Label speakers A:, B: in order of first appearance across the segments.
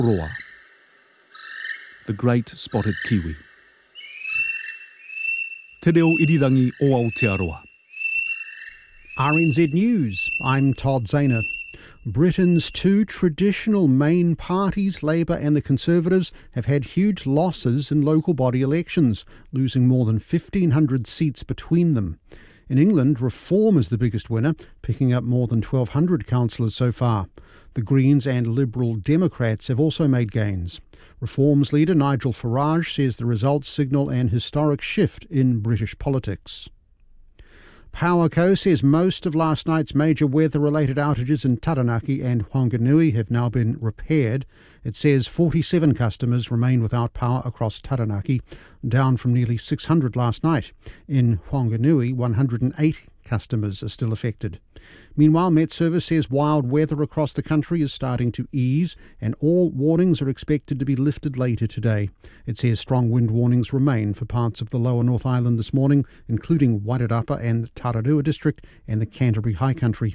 A: Roa, the great spotted kiwi. Te reo irirangi o Aotearoa.
B: RNZ News, I'm Todd Zahner. Britain's two traditional main parties, Labour and the Conservatives, have had huge losses in local body elections, losing more than 1,500 seats between them. In England, Reform is the biggest winner, picking up more than 1,200 councillors so far. The Greens and Liberal Democrats have also made gains. Reform's leader Nigel Farage says the results signal an historic shift in British politics. Powerco says most of last night's major weather-related outages in Taranaki and Whanganui have now been repaired. It says 47 customers remain without power across Taranaki, down from nearly 600 last night. In Whanganui, 108 customers are still affected. Meanwhile, Met Service says wild weather across the country is starting to ease and all warnings are expected to be lifted later today. It says strong wind warnings remain for parts of the lower North Island this morning, including Wairarapa and the Tararua district and the Canterbury High Country.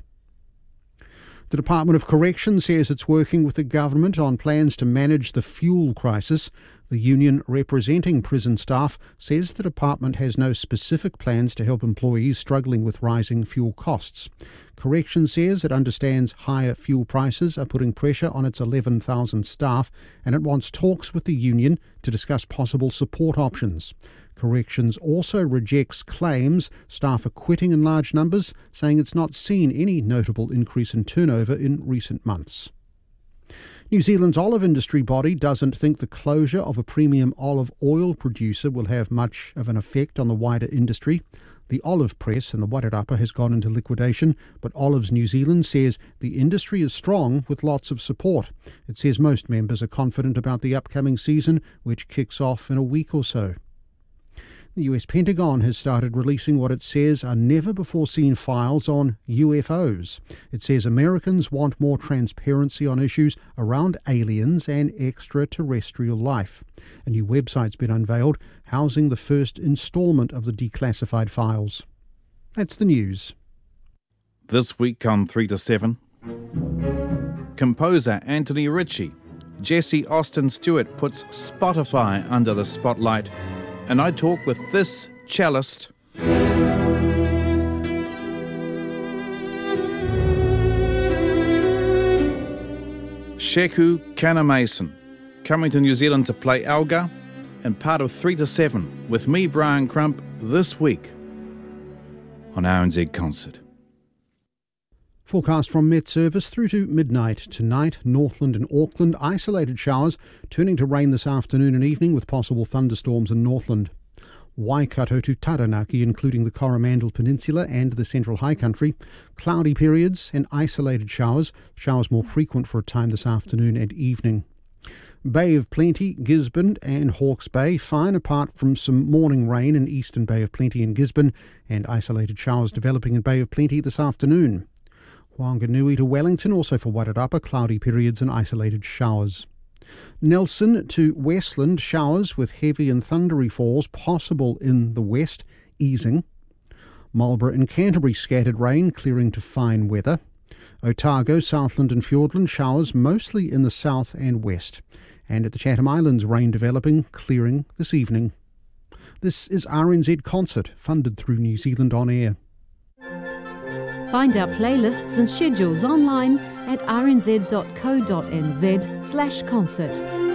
B: The Department of Corrections says it's working with the government on plans to manage the fuel crisis. The union representing prison staff says the department has no specific plans to help employees struggling with rising fuel costs. Corrections says it understands higher fuel prices are putting pressure on its 11,000 staff and it wants talks with the union to discuss possible support options. Corrections also rejects claims staff are quitting in large numbers, saying it's not seen any notable increase in turnover in recent months. New Zealand's olive industry body doesn't think the closure of a premium olive oil producer will have much of an effect on the wider industry. The olive press in the Wairarapa has gone into liquidation, but Olives New Zealand says the industry is strong with lots of support. It says most members are confident about the upcoming season, which kicks off in a week or so. The US Pentagon has started releasing what it says are never-before-seen files on UFOs. It says Americans want more transparency on issues around aliens and extraterrestrial life. A new website's been unveiled, housing the first instalment of the declassified files. That's the news.
C: This week on 3 to 7, composer Anthony Ritchie, Jesse Austin Stewart puts Spotify under the spotlight, and I talk with this cellist. Sheku Kanamason, coming to New Zealand to play Alga, and part of 3 to 7 with me, Brian Crump, this week on RNZ Concert.
B: Forecast from Met Service through to midnight tonight. Northland and Auckland, isolated showers, turning to rain this afternoon and evening with possible thunderstorms in Northland. Waikato to Taranaki, including the Coromandel Peninsula and the Central High Country. Cloudy periods and isolated showers. Showers more frequent for a time this afternoon and evening. Bay of Plenty, Gisborne and Hawke's Bay, fine apart from some morning rain in Eastern Bay of Plenty and Gisborne, and isolated showers developing in Bay of Plenty this afternoon. Whanganui to Wellington, also for Wairarapa, cloudy periods and isolated showers. Nelson to Westland, showers with heavy and thundery falls possible in the west, easing. Marlborough and Canterbury, scattered rain, clearing to fine weather. Otago, Southland and Fiordland, showers mostly in the south and west. And at the Chatham Islands, rain developing, clearing this evening. This is RNZ Concert, funded through New Zealand On Air.
D: Find our playlists and schedules online at rnz.co.nz/concert.